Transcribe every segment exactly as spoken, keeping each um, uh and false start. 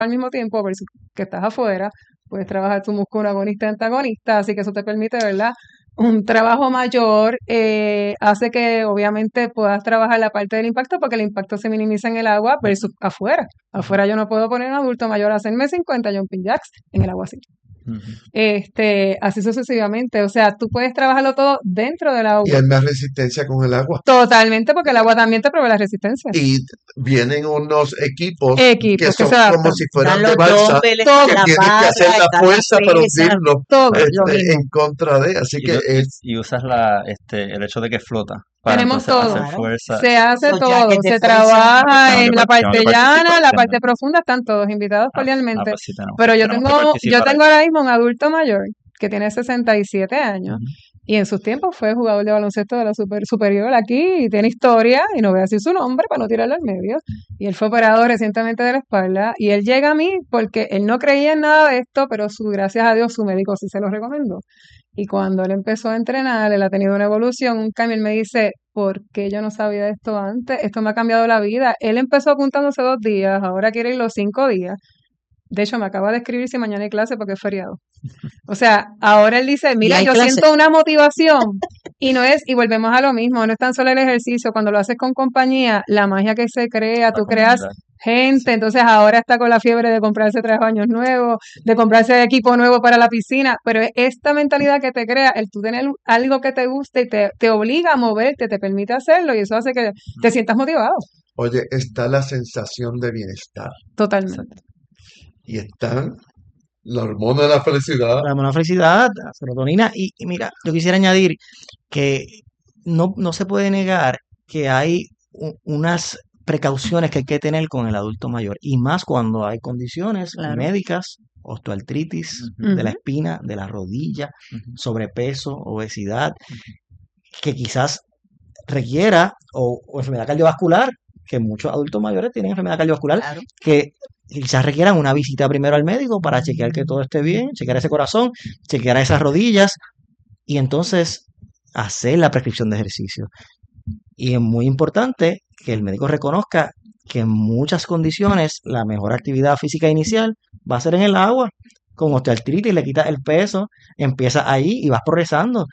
al mismo tiempo, versus que estás afuera, puedes trabajar tu músculo agonista y antagonista, así que eso te permite, ¿verdad? Un trabajo mayor, eh, hace que obviamente puedas trabajar la parte del impacto porque el impacto se minimiza en el agua versus afuera. Afuera yo no puedo poner a un adulto mayor a hacerme cincuenta jumping jacks en el agua así. Ujú. Este, así sucesivamente. O sea, tú puedes trabajarlo todo dentro del Y agua. hay más resistencia con el agua. Totalmente, porque el agua también te provee la resistencia. Y vienen unos equipos que Equipos que son se como adaptan. si Dan fueran de los balsa, dumbbells, Todo. que la tienes que barra, hacer la están las fuerza para pesas, hundirlo Todo. lo este, mismo. en contra de. Así Y, que lo- y- es, y usas la, este, el hecho de que flota para Tenemos entonces todo. hacer Claro. fuerza. Se hace Los todo. jackets de Se fuerza. trabaja Tengo en que, la par- tengo parte que llana, participar. la Tengo- parte profunda, están todos invitados ah, ah, cordialmente. pues sí, tenemos, Pero yo tenemos que tengo, yo participar tengo ahí. ahora mismo un adulto mayor que tiene sesenta y siete años Ujú. y en sus tiempos fue jugador de baloncesto de la super, superior aquí y tiene historia y no voy a decir su nombre para no tirarlo al medio. Y él fue operado recientemente de la espalda y él llega a mí porque él no creía en nada de esto, pero su, gracias a Dios su médico sí se lo recomendó. Y cuando él empezó a entrenar, él ha tenido una evolución, un cambio. Él me dice, ¿por qué yo no sabía de esto antes? Esto me ha cambiado la vida. Él empezó apuntándose dos días, ahora quiere ir los cinco días. De hecho, me acaba de escribir si mañana hay clase porque es feriado. O sea, ahora él dice, Y mira, hay yo clase. siento una motivación. Y no es, y volvemos a lo mismo, no es tan solo el ejercicio, cuando lo haces con compañía, la magia que se crea, La tú creas comunidad. gente, entonces ahora está con la fiebre de comprarse tres baños nuevos, de comprarse equipo nuevo para la piscina, pero es esta mentalidad que te crea, el tú tener algo que te guste y te, te obliga a moverte, te permite hacerlo y eso hace que te sientas motivado, oye, está la sensación de bienestar totalmente. Exacto. y están la hormona de la felicidad. La hormona felicidad, la serotonina. Y, y mira, yo quisiera añadir que no, no se puede negar que hay u- unas precauciones que hay que tener con el adulto mayor, y más cuando hay condiciones Claro. médicas, osteoartritis Ujú. de la Ujú. espina, de la rodilla, Ujú. sobrepeso, obesidad, que quizás requiera, o, o enfermedad cardiovascular, que muchos adultos mayores tienen enfermedad cardiovascular, Claro. que quizás requieran una visita primero al médico para chequear que todo esté bien, chequear ese corazón, chequear esas rodillas y entonces hacer la prescripción de ejercicio. Y es muy importante que el médico reconozca que en muchas condiciones la mejor actividad física inicial va a ser en el agua. Con osteoartritis le quitas el peso, empiezas ahí y vas progresando.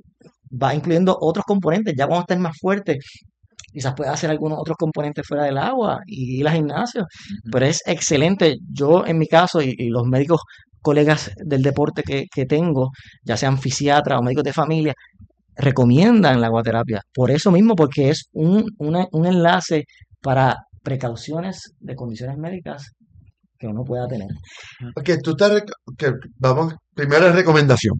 Va incluyendo otros componentes. Ya cuando estés más fuerte, quizás puedas hacer algunos otros componentes fuera del agua y ir al gimnasio. Ujú. Pero es excelente. Yo, en mi caso, y, y los médicos colegas del deporte que, que tengo, ya sean fisiatras o médicos de familia, recomiendan la aguaterapia. Por eso mismo, porque es un, una- un enlace para precauciones de condiciones médicas que uno pueda tener. Ok, tú te rec- que vamos, primera recomendación.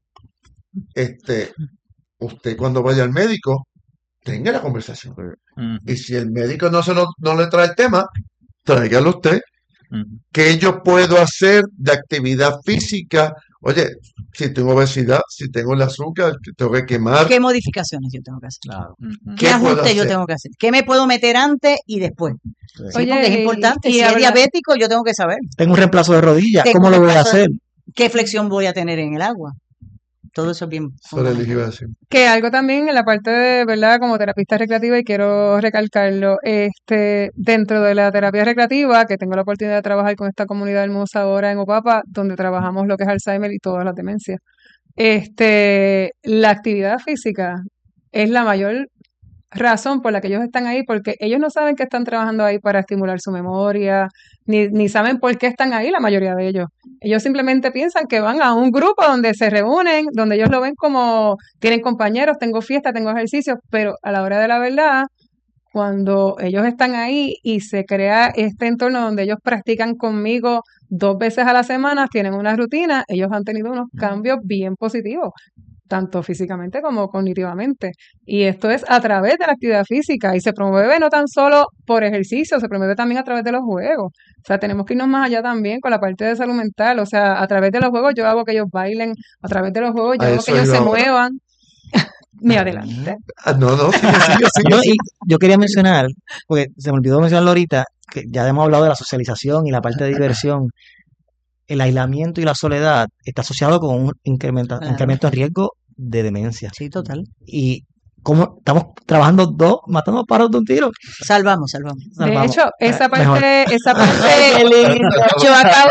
Este, usted cuando vaya al médico, tenga la conversación. Ujú. Y si el médico no se lo, no le trae el tema, tráigalo usted. Ujú. ¿Qué yo puedo hacer de actividad física? Oye, si tengo obesidad, si tengo el azúcar, que tengo que quemar, ¿Qué modificaciones yo tengo que hacer? Claro. Ujú. ¿Qué ¿qué puedo ajustes yo hacer? tengo que hacer? ¿Qué me puedo meter antes y después? Sí. Sí, Oye, porque es y- importante. y Si es habla- diabético, yo tengo que saber Tengo un reemplazo de rodilla. Tengo ¿Cómo un lo voy a reemplazo de- hacer? qué flexión voy a tener en el agua. Todo eso es bien Sobre el fundamental. equilibrio. Que algo también en la parte de, ¿verdad? Como terapista recreativa, y quiero recalcarlo, este, dentro de la terapia recreativa, que tengo la oportunidad de trabajar con esta comunidad hermosa ahora en Opapa, donde trabajamos lo que es Alzheimer y todas las demencias. Este, la actividad física es la mayor razón por la que ellos están ahí, porque ellos no saben que están trabajando ahí para estimular su memoria, ni, ni saben por qué están ahí la mayoría de ellos. Ellos simplemente piensan que van a un grupo donde se reúnen, donde ellos lo ven como tienen compañeros, tengo fiesta, tengo ejercicios, pero a la hora de la verdad, cuando ellos están ahí y se crea este entorno donde ellos practican conmigo dos veces a la semana, tienen una rutina, ellos han tenido unos cambios bien positivos, tanto físicamente como cognitivamente. Y esto es a través de la actividad física y se promueve no tan solo por ejercicio, se promueve también a través de los juegos. O sea, tenemos que irnos más allá también con la parte de salud mental. O sea, a través de los juegos yo hago que ellos bailen, a través de los juegos yo A hago que eso ellos iba se ahora. muevan. Ni adelante. Ah, no, no, sigue, sigue, sigue, No, sigue. y yo quería mencionar, porque se me olvidó mencionarlo ahorita, que ya hemos hablado de la socialización y la parte de diversión. El aislamiento y la soledad está asociado con un incremento, Claro. incremento en riesgo de demencia. Sí, total. Y como estamos trabajando dos, matando dos pájaros de un tiro. Salvamos, salvamos. De Salvamos. hecho, esa Eh, mejor. parte, esa parte, Qué lindo. yo acabo